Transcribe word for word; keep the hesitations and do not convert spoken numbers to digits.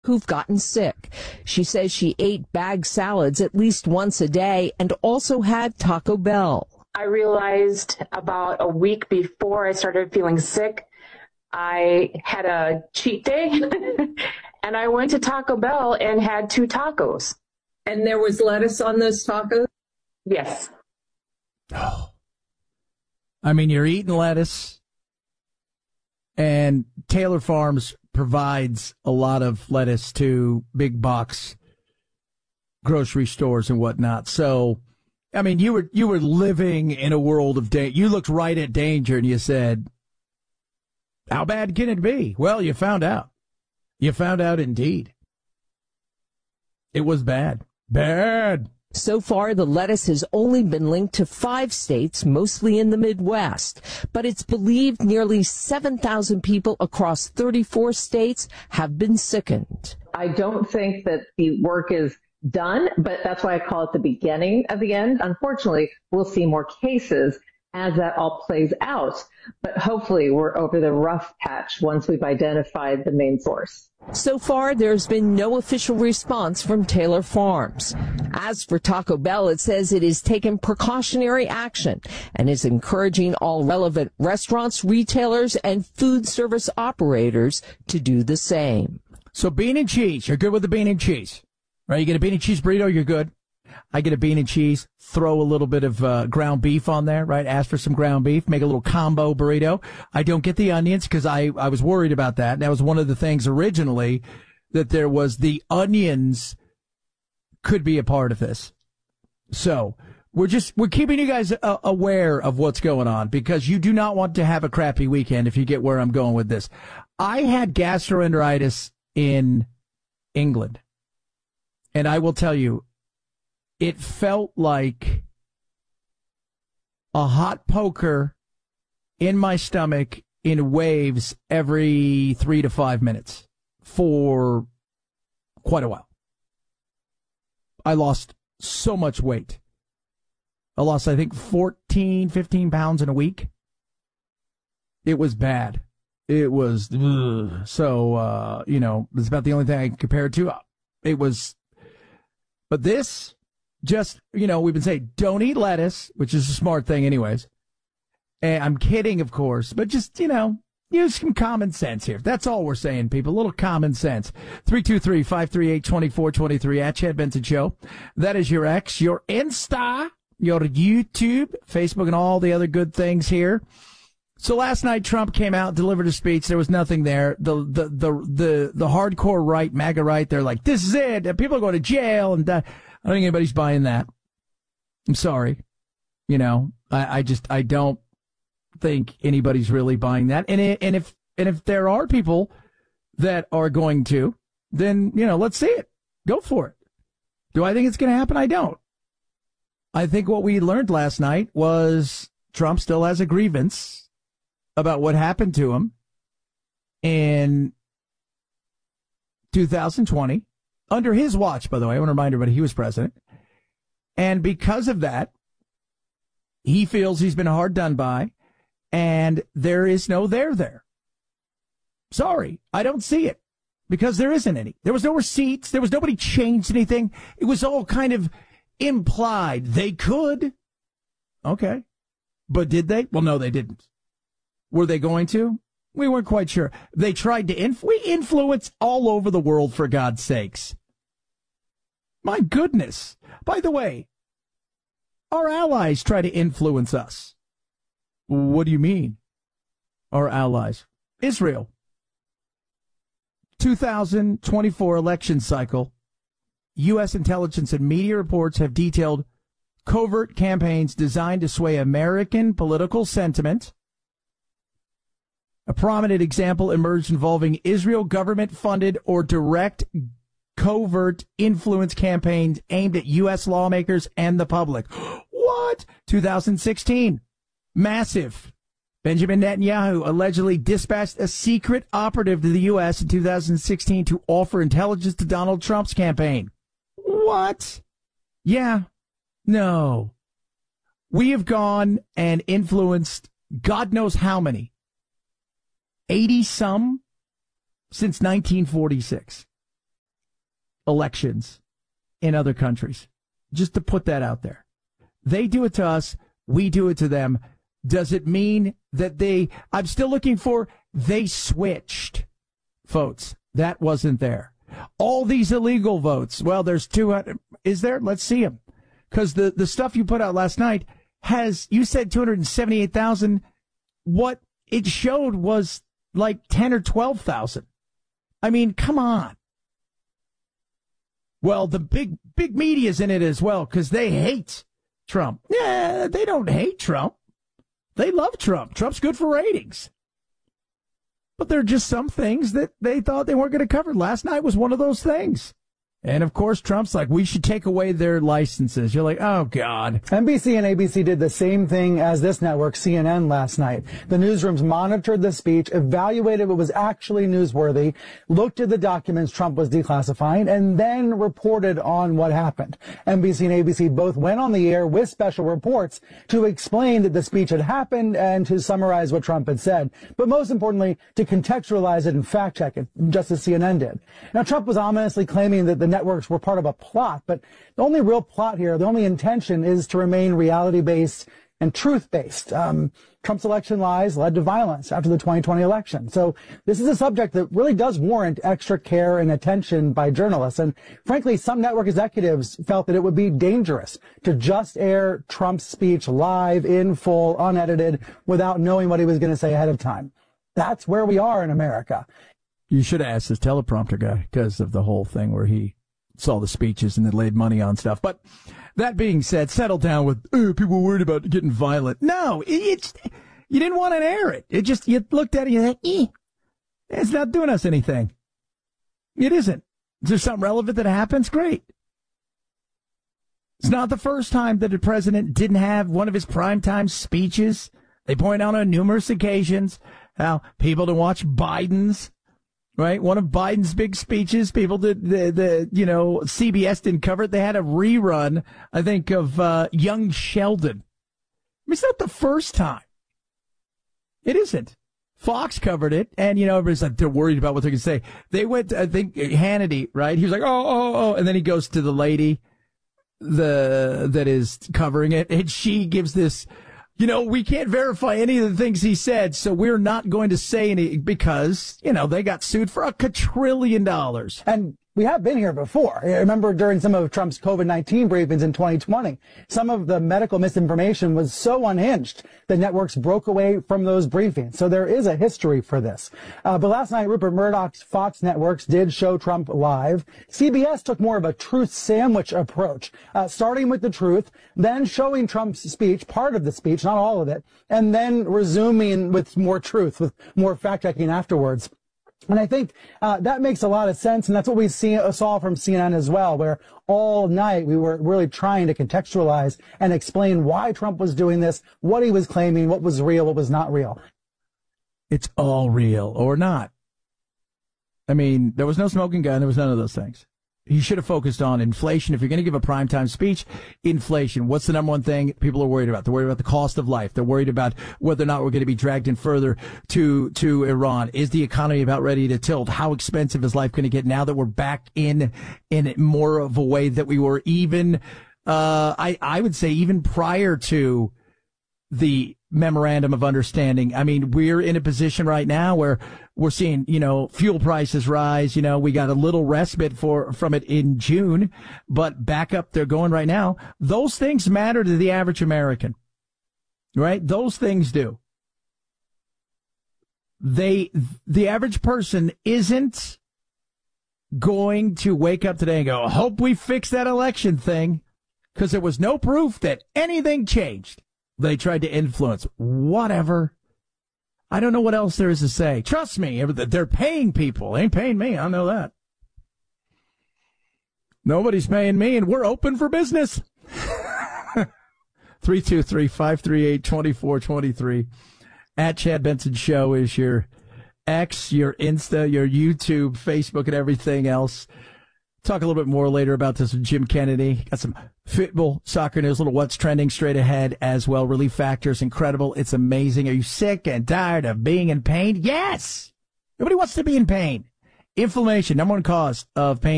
who've gotten sick. She says she ate bag salads at least once a day and also had Taco Bell. I realized about a week before I started feeling sick, I had a cheat day and I went to Taco Bell and had two tacos. And there was lettuce on those tacos? Yes. Oh. I mean, you're eating lettuce, and Taylor Farms provides a lot of lettuce to big box grocery stores and whatnot. So, I mean, you were you were living in a world of danger. You looked right at danger and you said, how bad can it be? Well, you found out. You found out indeed. It was bad. Bad. So far, the lettuce has only been linked to five states, mostly in the Midwest. But it's believed nearly seven thousand people across thirty-four states have been sickened. I don't think that the work is done, but that's why I call it the beginning of the end. Unfortunately, we'll see more cases as that all plays out. But hopefully we're over the rough patch once we've identified the main source. So far, there's been no official response from Taylor Farms. As for Taco Bell, it says it has taken precautionary action and is encouraging all relevant restaurants, retailers, and food service operators to do the same. So bean and cheese, you're good with the bean and cheese, right? You get a bean and cheese burrito, you're good. I get a bean and cheese, throw a little bit of uh, ground beef on there, right? Ask for some ground beef, make a little combo burrito. I don't get the onions because I, I was worried about that. That was one of the things originally, that there was the onions could be a part of this. So we're just, we're keeping you guys uh, aware of what's going on, because you do not want to have a crappy weekend if you get where I'm going with this. I had gastroenteritis in England, and I will tell you, it felt like a hot poker in my stomach in waves every three to five minutes for quite a while. I lost so much weight. I lost, I think, fourteen, fifteen pounds in a week. It was bad. It was, ugh. so, uh, you know, it's about the only thing I can compare it to. It was, but this... Just, you know, we've been saying, don't eat lettuce, which is a smart thing anyways. And I'm kidding, of course, but just, you know, use some common sense here. That's all we're saying, people. A little common sense. three two three, five three eight, two four two three at Chad Benson Show. That is your X, your Insta, your YouTube, Facebook, and all the other good things here. So last night, Trump came out, delivered a speech. There was nothing there. The, the, the, the, the hardcore right, MAGA right, they're like, this is it. People are going to jail and uh, I don't think anybody's buying that. I'm sorry. You know, I, I just, I don't think anybody's really buying that. And, it, and if, and if there are people that are going to, then, you know, let's see it. Go for it. Do I think it's going to happen? I don't. I think what we learned last night was Trump still has a grievance about what happened to him in two thousand twenty. Under his watch, by the way. I want to remind everybody he was president. And because of that, he feels he's been hard done by, and there is no there there. Sorry, I don't see it, because there isn't any. There was no receipts. There was nobody changed anything. It was all kind of implied. They could. Okay. But did they? Well, no, they didn't. Were they going to? We weren't quite sure. They tried to inf- we influence all over the world, for God's sakes. My goodness. By the way, our allies try to influence us. What do you mean? Our allies. Israel. two thousand twenty-four election cycle. U S intelligence and media reports have detailed covert campaigns designed to sway American political sentiment. A prominent example emerged involving Israel government-funded or direct covert influence campaigns aimed at U S lawmakers and the public. What? two thousand sixteen. Massive. Benjamin Netanyahu allegedly dispatched a secret operative to the U S in two thousand sixteen to offer intelligence to Donald Trump's campaign. What? Yeah. No. We have gone and influenced God knows how many. eighty some since nineteen forty-six. elections in other countries. Just to put that out there. They do it to us. We do it to them. Does it mean that they, I'm still looking for, they switched votes. That wasn't there. All these illegal votes. Well, there's two hundred. Is there? Let's see them. Because the, the stuff you put out last night has, you said two hundred seventy-eight thousand. What it showed was like ten or twelve thousand. I mean, come on. Well, the big, big media's in it as well because they hate Trump. Yeah, they don't hate Trump. They love Trump. Trump's good for ratings. But there are just some things that they thought they weren't going to cover. Last night was one of those things. And, of course, Trump's like, we should take away their licenses. You're like, oh, God. N B C and A B C did the same thing as this network, C N N, last night. The newsrooms monitored the speech, evaluated what was actually newsworthy, looked at the documents Trump was declassifying, and then reported on what happened. N B C and A B C both went on the air with special reports to explain that the speech had happened and to summarize what Trump had said. But most importantly, to contextualize it and fact check it, just as C N N did. Now, Trump was ominously claiming that the networks were part of a plot, but the only real plot here, the only intention is to remain reality-based and truth-based. Um, Trump's election lies led to violence after the twenty twenty election. So this is a subject that really does warrant extra care and attention by journalists. And frankly, some network executives felt that it would be dangerous to just air Trump's speech live, in full, unedited, without knowing what he was going to say ahead of time. That's where we are in America. You should have asked this teleprompter guy because of the whole thing where he saw the speeches and then laid money on stuff. But that being said, settle down with oh, people worried about getting violent. No, it, it's you didn't want to air it. It just you looked at it and you're like, eh, it's not doing us anything. It isn't. Is there something relevant that happens? Great. It's not the first time that a president didn't have one of his primetime speeches. They point out on numerous occasions how people to watch Biden's. Right, one of Biden's big speeches. People did the, the you know C B S didn't cover it. They had a rerun, I think, of uh, Young Sheldon. I mean, it's not the first time. It isn't. Fox covered it, and you know everybody's like they're worried about what they're going to say. They went, to, I think, Hannity, right? He was like, oh, oh, oh, and then he goes to the lady, the that is covering it, and she gives this. You know, we can't verify any of the things he said, so we're not going to say any because, you know, they got sued for a quadrillion dollars. And we have been here before. I remember during some of Trump's COVID nineteen briefings in twenty twenty, some of the medical misinformation was so unhinged that networks broke away from those briefings. So there is a history for this. Uh, but last night, Rupert Murdoch's Fox networks did show Trump live. C B S took more of a truth sandwich approach, uh, starting with the truth, then showing Trump's speech, part of the speech, not all of it, and then resuming with more truth, with more fact-checking afterwards. And I think uh, that makes a lot of sense, and that's what we see, uh, saw from C N N as well, where all night we were really trying to contextualize and explain why Trump was doing this, what he was claiming, what was real, what was not real. It's all real or not. I mean, there was no smoking gun. There was none of those things. He should have focused on inflation. If you're going to give a primetime speech, inflation. What's the number one thing people are worried about? They're worried about the cost of life. They're worried about whether or not we're going to be dragged in further to to Iran. Is the economy about ready to tilt? How expensive is life going to get now that we're back in in more of a way that we were even, uh, I, I would say even prior to the memorandum of understanding. I mean, we're in a position right now where we're seeing, you know, fuel prices rise. You know, we got a little respite for from it in June, but back up they're going right now. Those things matter to the average American, right? Those things do. They, the average person isn't going to wake up today and go, I hope we fix that election thing, because there was no proof that anything changed. They tried to influence whatever. I don't know what else there is to say. Trust me, they're paying people. They ain't paying me. I know that. Nobody's paying me, and we're open for business. three two three, five three eight, two four two three. At Chad Benson Show is your X, your Insta, your YouTube, Facebook, and everything else. Talk a little bit more later about this with Jim Kennedy. Got some football, soccer news, little what's trending straight ahead as well. Relief Factor is incredible. It's amazing. Are you sick and tired of being in pain? Yes! Nobody wants to be in pain. Inflammation, number one cause of pain.